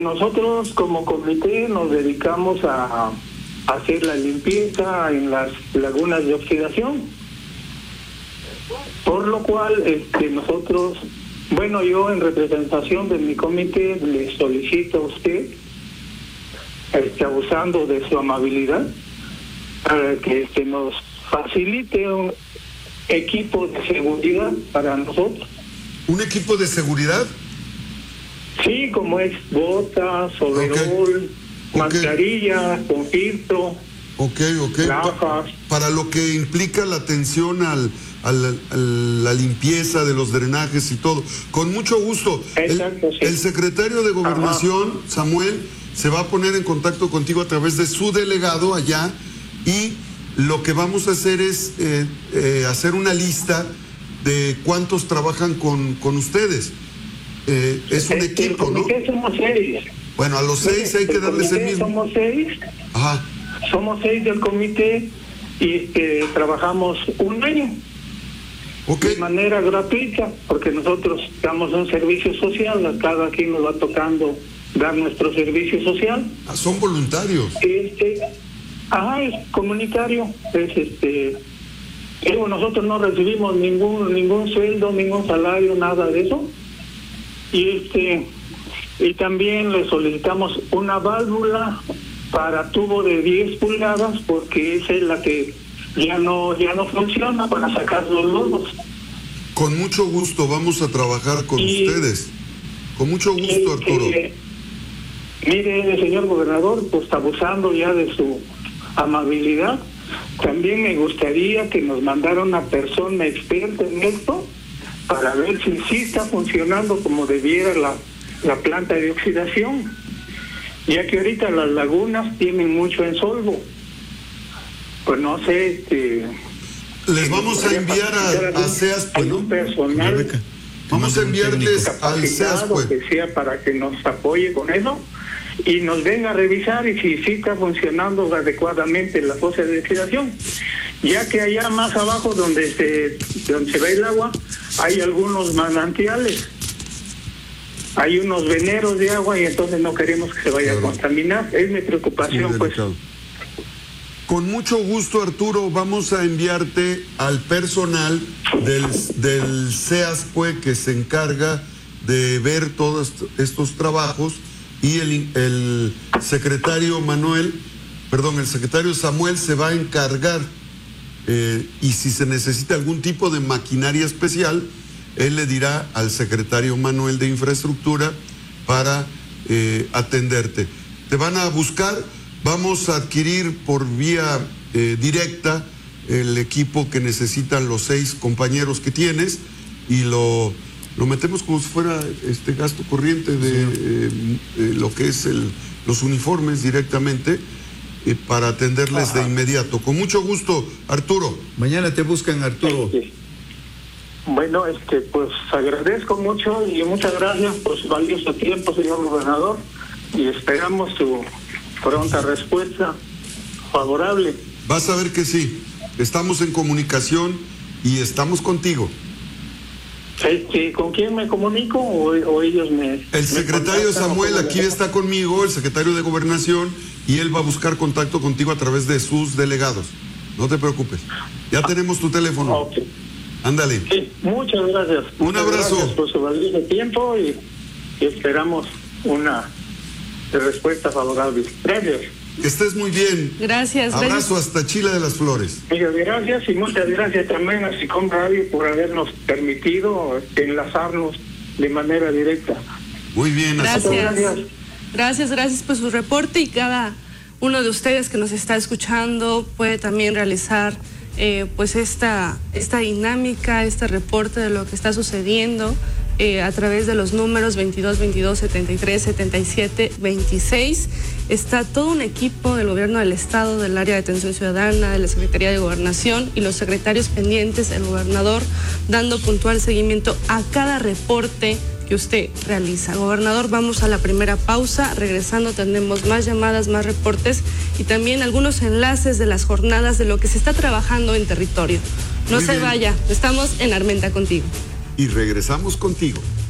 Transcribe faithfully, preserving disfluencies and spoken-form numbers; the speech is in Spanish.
Nosotros como comité nos dedicamos a hacer la limpieza en las lagunas de oxidación, por lo cual este, nosotros, bueno, yo en representación de mi comité le solicito a usted, este, abusando de su amabilidad, para que este, nos facilite un equipo de seguridad para nosotros. ¿Un equipo de seguridad? Sí, como es botas, overol, okay. mascarilla, okay. con filtro, okay, okay. gafas. Pa para lo que implica la atención al, al, a la limpieza de los drenajes y todo. Con mucho gusto. Exacto, el, sí. el secretario de Gobernación, Ajá. Samuel, se va a poner en contacto contigo a través de su delegado allá, y lo que vamos a hacer es eh, eh, hacer una lista de cuántos trabajan con, con ustedes. Eh, es un el, equipo, el comité, ¿no? Somos seis. Bueno, a los seis hay que darles el mismo. Somos seis. Ajá. Somos seis del comité y este, trabajamos un año. Okay. De manera gratuita, porque nosotros damos un servicio social, a cada quien nos va tocando dar nuestro servicio social. Ah, son voluntarios. Este, ajá, es comunitario, es este, pero nosotros no recibimos ningún ningún sueldo, ningún salario, nada de eso. Y este y también le solicitamos una válvula para tubo de diez pulgadas, porque esa es la que ya no ya no funciona para sacar los lodos. Con mucho gusto vamos a trabajar con y, ustedes. Con mucho gusto, este, Arturo. Mire, señor gobernador, pues abusando ya de su amabilidad, también me gustaría que nos mandara una persona experta en esto para ver si sí está funcionando como debiera la, la planta de oxidación, ya que ahorita las lagunas tienen mucho ensolvo. Pues no sé, este, les vamos a enviar a, a SEASPUE, ¿no? Personal, vamos a enviarles al SEASPUE, que sea para que nos apoye con eso y nos venga a revisar y si sí está funcionando adecuadamente la fosa de oxidación, ya que allá más abajo donde se donde se ve el agua hay algunos manantiales, hay unos veneros de agua y entonces no queremos que se vaya claro. a contaminar. Es mi preocupación, pues. Con mucho gusto, Arturo, vamos a enviarte al personal del, del SEASPUE que se encarga de ver todos estos trabajos, y el, el secretario Manuel, perdón, el secretario Samuel se va a encargar, eh, y si se necesita algún tipo de maquinaria especial, él le dirá al secretario Manuel de Infraestructura para eh, atenderte. Te van a buscar. Vamos a adquirir por vía eh, directa el equipo que necesitan los seis compañeros que tienes, y lo, lo metemos como si fuera este gasto corriente de eh, eh, lo que es el, los uniformes directamente eh, para atenderles Ajá. de inmediato. Con mucho gusto, Arturo. Mañana te buscan, Arturo. Sí, sí. Bueno, este, pues agradezco mucho y muchas gracias por su valioso tiempo, señor gobernador, y esperamos su pronta respuesta favorable. Vas a ver que sí, estamos en comunicación y estamos contigo. Este, ¿con quién me comunico o, o ellos me...? El secretario me Samuel aquí está conmigo, el secretario de Gobernación, y él va a buscar contacto contigo a través de sus delegados. No te preocupes, ya ah, tenemos tu teléfono. Okay. Ándale. Sí, muchas gracias. Un muchas abrazo. Gracias por su valioso tiempo y, y esperamos una de respuesta favorable. Gracias. Que estés muy bien. Gracias. Abrazo gracias. hasta Chile de las Flores. Muchas gracias y muchas gracias también a SICOM Radio por habernos permitido enlazarnos de manera directa. Muy bien. Gracias. Gracias, gracias, gracias por su reporte, y cada uno de ustedes que nos está escuchando puede también realizar eh, pues esta, esta dinámica, este reporte de lo que está sucediendo. Eh, a través de los números veintidós, veintidós, setenta y tres, setenta y siete, veintiséis. Está todo un equipo del gobierno del estado, del área de atención ciudadana, de la Secretaría de Gobernación y los secretarios pendientes, el gobernador, dando puntual seguimiento a cada reporte que usted realiza. Gobernador, vamos a la primera pausa. Regresando tendremos más llamadas, más reportes y también algunos enlaces de las jornadas de lo que se está trabajando en territorio. No Muy se bien. vaya, estamos en Armenta contigo. Y regresamos contigo.